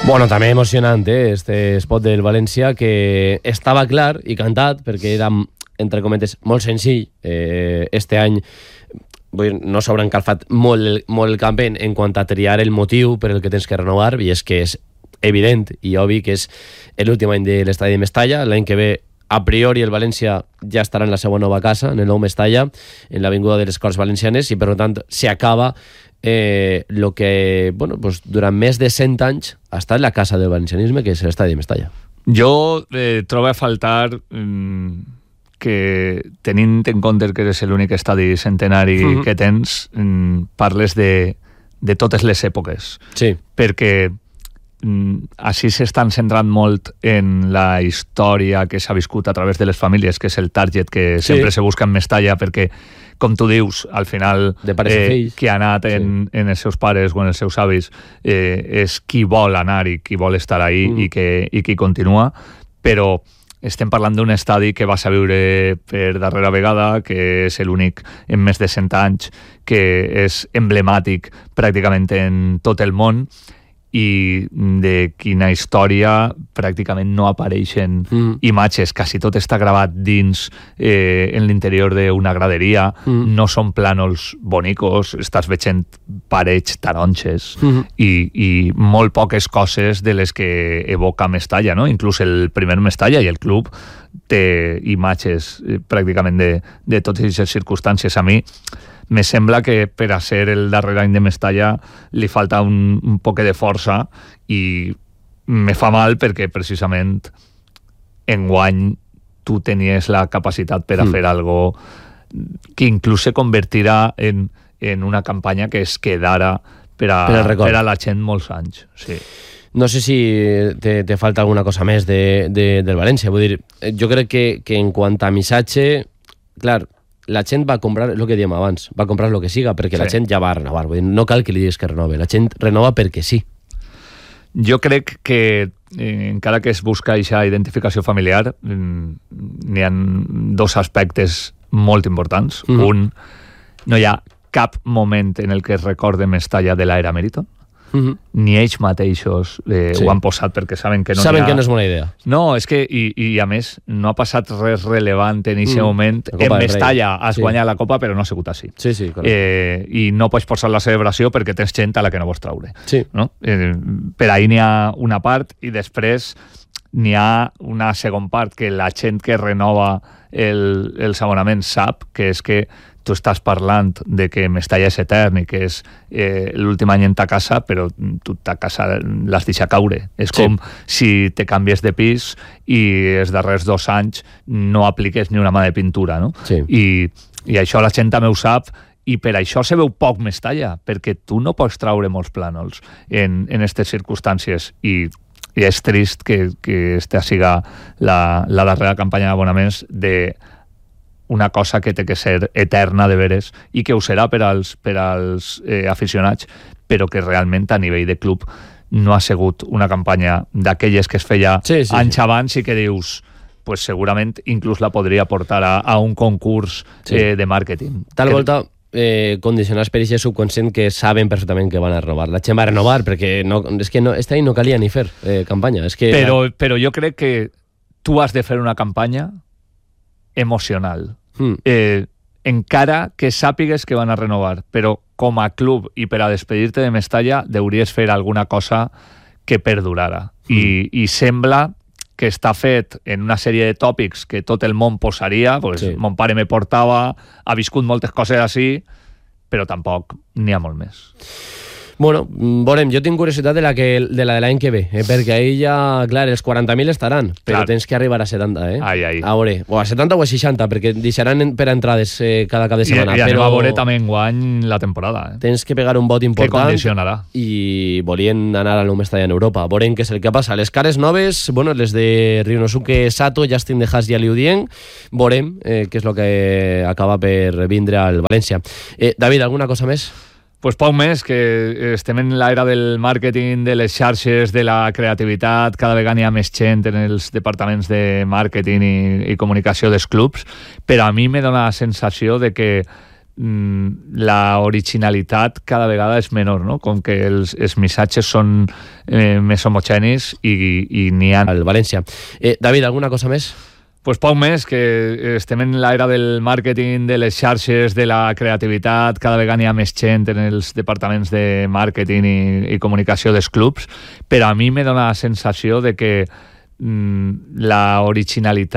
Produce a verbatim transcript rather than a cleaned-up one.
Bueno, també emocionant, eh, este spot del València, que estava clar i cantat, perquè era, entre cometes, molt senzill. Eh, este any vull dir, no s'haurà encalfat molt el, molt el campent en quant a triar el motiu per el que tens que renovar, i és que és evident i obvi que és l'últim any de l'estadi de Mestalla. L'any que ve, a priori, el València ja estarà en la seva nova casa, en el nou Mestalla, en l'Avinguda de les Corts Valencianes, i per tant s'acaba eh, lo que bueno, pues, durant més de cent anys ha estat la casa del valencianisme, que és l'estadi de Mestalla. Jo eh, trobo a faltar mm, que, tenint en compte que és l'únic estadi centenari mm-hmm. que tens, mm, parles de, de totes les èpoques. Sí. Perquè mm, així s'estan centrant molt en la història que s'ha viscut a través de les famílies, que és el target que sí. sempre se busca en Mestalla, perquè, com tu dius, al final eh, qui ha anat en, sí. en els seus pares o en els seus avis eh, és qui vol anar i qui vol estar ahí mm. i, que, i qui continua, però estem parlant d'un estadi que vas a viure per darrera vegada, que és l'únic en més de cent anys, que és emblemàtic pràcticament en tot el món, i de quina història pràcticament no apareixen mm. imatges, quasi tot està gravat dins eh, en l'interior d'una graderia, mm. no són plànols bonicos, estàs veient parets taronges mm. i, i molt poques coses de les que evoca Mestalla, no? Inclús el primer Mestalla i el club té imatges eh, pràcticament de, de totes aquestes circumstàncies. A mi me sembla que per a ser el darrer any de Mestalla li falta un, un poc de força, i me fa mal perquè precisament enguany tu tenies la capacitat per a mm. fer algo que inclús se convertirà en, en una campanya que es quedara per a, per, per a la gent molts anys. Sí. No sé si te, te falta alguna cosa més de, de, del València. Vull dir, jo crec que, que en quant a missatge, clar, la gent va comprar, el que dèiem abans, va comprar el que siga, perquè sí. la gent ja va renovar. Vull dir, no cal que li diguis que renove, la gent renova perquè sí. Jo crec que, eh, encara que es busca aquesta identificació familiar, eh, n'hi ha dos aspectes molt importants. Mm-hmm. Un, no hi ha cap moment en el que es recorde Mestalla de l'era Meriton. Mm-hmm. Ni ells mateixos eh, sí. ho han posat perquè saben que no saben ha... que no és bona idea. No, és que, i, i a més, no ha passat res rellevant en aquest mm. moment. En Mestalla has sí. guanyat la Copa, però no ha sigut així. Sí, sí, eh, I no pots posar la celebració perquè tens gent a la que no vols traure. Sí. No? Eh, per ahir n'hi ha una part, i després n'hi ha una segon part, que la gent que renova el, els abonaments sap, que és que tu estàs parlant de que Mestalla és etern i que és eh, l'últim any en ta casa, però tu ta casa l'has deixat caure. És sí. com si te canvies de pis i els darrers dos anys no apliques ni una mà de pintura, no? Sí. I, i això la gent també ho sap, i per això se veu poc Mestalla, perquè tu no pots traure molts plànols en aquestes circumstàncies, i i és trist que, que esta siga la, la darrera campanya d'abonaments de una cosa que té que ser eterna de veres, i que ho serà per als, per als eh, aficionats, però que realment a nivell de club no ha sigut una campanya d'aquelles que es feia sí, sí, anys sí. abans, i que dius, pues segurament inclús la podria portar a, a un concurs sí. eh, de màrqueting. Tal que... volta eh, condicionats per aquest subconscient que saben perfectament que van a renovar. La gent va a renovar perquè no, és que no, este any no calia ni fer eh, campanya. És que però, la... però jo crec que tu has de fer una campanya emocional. Mm. Eh, encara que sàpigues que van a renovar, però com a club i per a despedir-te de Mestalla deuries fer alguna cosa que perdurara. Mm. I, I sembla que està fet en una sèrie de tòpics que tot el món posaria, pues, sí. mon pare me portava, ha viscut moltes coses així, però tampoc n'hi ha molt més. Bueno, veurem, jo tinc curiositat de la, que, de la de l'any que ve, eh? perquè ahir ja, clar, els quaranta mil estaran, però clar. Tens que arribar a setanta, eh? Ai, ai. A veure, o a setanta o a seixanta, perquè deixaran per a entrades eh, cada cap de setmana. I, i però anem a veure també enguany la temporada. Eh? Tens que pegar un vot important. Que condicionarà. I volien anar a l'U Mestalla en Europa. Veurem què és el que passa. Les cares noves, bueno, les de Ryunosuke Sato, Justin De Haas i Liu Dien, veurem eh, què és el que acaba per vindre al València. Eh, David, alguna cosa més? Pues poc més, que estem en l'era del màrqueting, de les xarxes, de la creativitat, cada vegada hi ha més gent en els departaments de màrqueting i, i comunicació dels clubs, però a mi me dona la sensació de que mm, la originalitat cada vegada és menor, no? Com que els, els missatges són eh, més homogenis i, i n'hi ha. Al València. Eh, David, alguna cosa més? Pues poc més, que estem en l'era del màrqueting, de les xarxes, de la creativitat, cada vegada n'hi ha més gent en els departaments de màrqueting i, i comunicació dels clubs, però a mi me dona la sensació de que mm, la originalitat